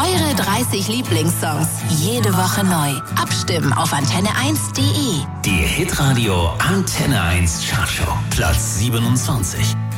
Eure 30 Lieblingssongs. Jede Woche neu. Abstimmen auf antenne1.de. Die Hitradio Antenne 1 Chartshow. Platz 27.